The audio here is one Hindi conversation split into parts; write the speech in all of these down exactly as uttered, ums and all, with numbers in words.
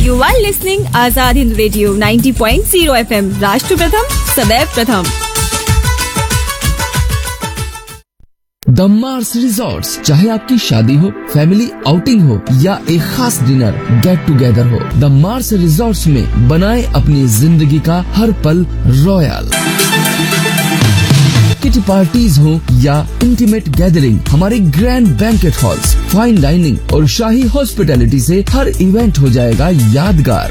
You are listening Azad Hind radio ninety point zero F M, राष्ट्र प्रथम सदैव प्रथम। द मार्स रिजॉर्ट्स, चाहे आपकी शादी हो, फैमिली आउटिंग हो या एक खास डिनर गेट टुगेदर हो, द मार्स रिजॉर्ट्स में बनाए अपनी जिंदगी का हर पल रॉयल। किटी पार्टीज हो या इंटीमेट गैदरिंग, हमारे grand banquet halls, fine dining और शाही हॉस्पिटैलिटी से हर इवेंट हो जाएगा यादगार।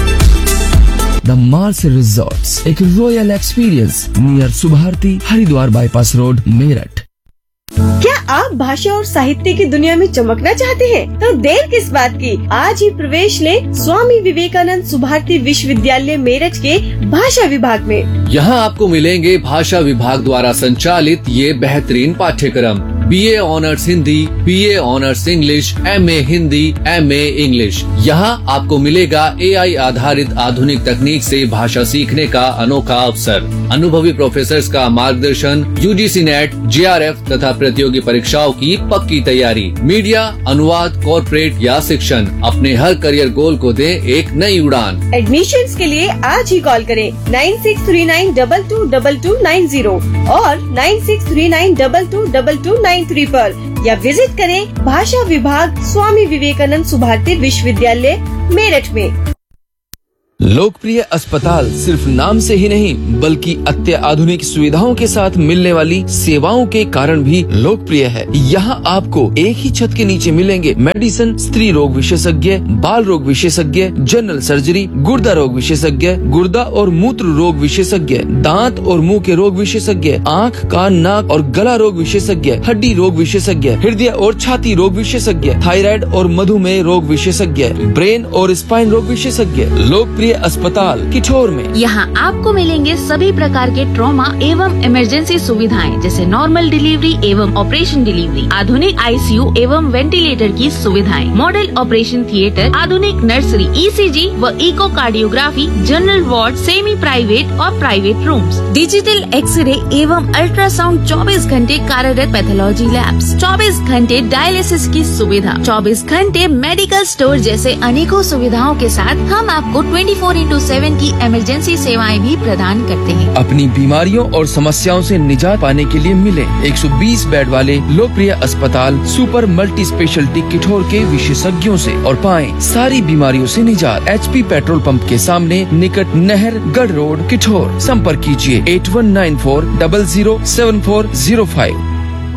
द मार्स रिजॉर्ट्स, एक royal experience near Subharti, Haridwar bypass road, Meerut. क्या आप भाषा और साहित्य की दुनिया में चमकना चाहते हैं? तो देर किस बात की, आज ही प्रवेश लें स्वामी विवेकानंद सुभारती विश्वविद्यालय मेरठ के भाषा विभाग में। यहाँ आपको मिलेंगे भाषा विभाग द्वारा संचालित ये बेहतरीन पाठ्यक्रम: BA honours Hindi, BA honours English, MA Hindi, MA English. यहाँ आपको मिलेगा एआई आधारित आधुनिक तकनीक से भाषा सीखने का अनोखा अवसर, अनुभवी प्रोफेसर्स का मार्गदर्शन, यूजीसी नेट, जेआरएफ तथा प्रतियोगी परीक्षाओं की पक्की तैयारी, मीडिया, अनुवाद, कॉर्पोरेट या शिक्षण। अपने हर करियर गोल को दें एक नई उड़ान। एडमिशन्स के लिए आज ही कॉल करें nine six three nine double two double two nine zero और nine six three nine double two double two nine three पर, या विजिट करें भाषा विभाग स्वामी विवेकानंद सुभारती विश्वविद्यालय मेरठ में। लोकप्रिय अस्पताल सिर्फ नाम से ही नहीं बल्कि अत्याधुनिक सुविधाओं के साथ मिलने वाली सेवाओं के कारण भी लोकप्रिय है। यहाँ आपको एक ही छत के नीचे मिलेंगे मेडिसिन, स्त्री रोग विशेषज्ञ, बाल रोग विशेषज्ञ, जनरल सर्जरी, गुर्दा रोग विशेषज्ञ, गुर्दा और मूत्र रोग विशेषज्ञ, दांत और मुंह के रोग विशेषज्ञ, आँख, कान, नाक और गला रोग विशेषज्ञ, हड्डी रोग विशेषज्ञ, हृदय और छाती रोग विशेषज्ञ, थायराइड और मधुमेह रोग विशेषज्ञ, ब्रेन और स्पाइन रोग विशेषज्ञ। लोकप्रिय अस्पताल किठौर में यहाँ आपको मिलेंगे सभी प्रकार के ट्रॉमा एवं इमरजेंसी सुविधाएं, जैसे नॉर्मल डिलीवरी एवं ऑपरेशन डिलीवरी, आधुनिक आईसीयू एवं वेंटिलेटर की सुविधाएं, मॉडल ऑपरेशन थिएटर, आधुनिक नर्सरी, ईसीजी व echocardiography, general ward, semi private और प्राइवेट रूम्स, डिजिटल एक्सरे एवं अल्ट्रासाउंड, चौबीस घंटे कार्यरत पैथोलॉजी लैब्स, चौबीस घंटे डायलिसिस की सुविधा, चौबीस घंटे मेडिकल स्टोर जैसे अनेकों सुविधाओं के साथ हम आपको ट्वेंटी फोर इंटू सेवन की इमरजेंसी सेवाएं भी प्रदान करते हैं। अपनी बीमारियों और समस्याओं से निजात पाने के लिए मिले एक सौ बीस बेड वाले लोकप्रिय अस्पताल सुपर मल्टी स्पेशलिटी किठौर के विशेषज्ञों से और पाएं सारी बीमारियों से निजात। एचपी पेट्रोल पंप के सामने, निकट नहर, गढ़ रोड, किठौर। संपर्क कीजिए eight one nine four double zero seven four zero five.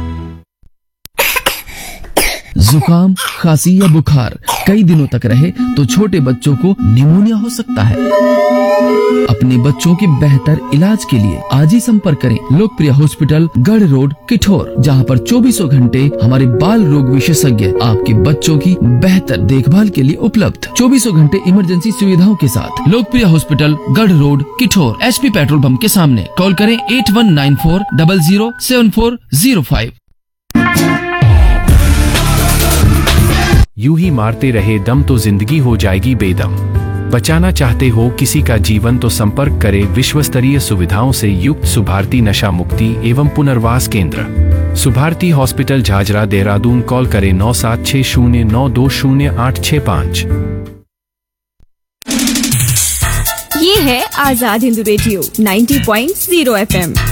जुकाम, खांसी या बुखार कई दिनों तक रहे तो छोटे बच्चों को निमोनिया हो सकता है। अपने बच्चों के बेहतर इलाज के लिए आज ही संपर्क करें लोकप्रिय हॉस्पिटल, गढ़ रोड, किठौर, जहां पर चौबीसों घंटे हमारे बाल रोग विशेषज्ञ आपके बच्चों की बेहतर देखभाल के लिए उपलब्ध। चौबीसों घंटे इमरजेंसी सुविधाओं के साथ लोकप्रिय हॉस्पिटल, गढ़ road, Kithore, HP petrol pump के सामने। कॉल करें eight one nine four double zero seven four zero five. यूं ही मारते रहे दम तो जिंदगी हो जाएगी बेदम। बचाना चाहते हो किसी का जीवन तो संपर्क करें विश्व स्तरीय सुविधाओं से युक्त सुभारती नशा मुक्ति एवं पुनर्वास केंद्र, सुभारती हॉस्पिटल, झाझरा, देहरादून। कॉल करें नौ सात छह शून्य नौ दो शून्य आठ छह पाँच। ये है Azad Hind radio ninety point zero F M.